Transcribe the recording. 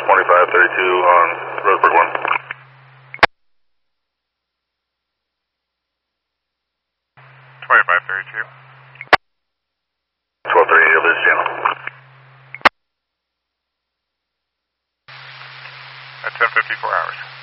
2532 on Roseburg 1. 2532. 1238 over this channel. At 10:54 hours.